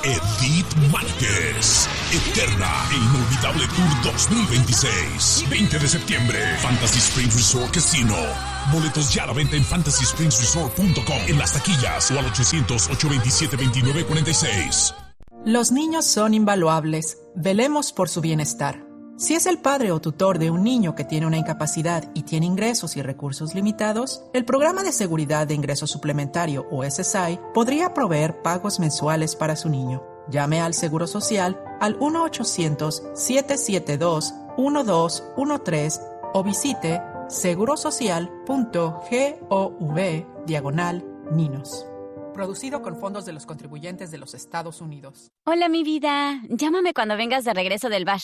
Edith Márquez. Eterna e inolvidable Tour 2026. 20 de septiembre. Fantasy Springs Resort Casino. Boletos ya a la venta en fantasyspringsresort.com, en las taquillas o al 800-827-2946. Los niños son invaluables. Velemos por su bienestar. Si es el padre o tutor de un niño que tiene una incapacidad y tiene ingresos y recursos limitados, el Programa de Seguridad de Ingreso Suplementario, o SSI, podría proveer pagos mensuales para su niño. Llame al Seguro Social al 1-800-772-1213 o visite segurosocial.gov/ninos. Producido con fondos de los contribuyentes de los Estados Unidos. Hola, mi vida. Llámame cuando vengas de regreso del Bash.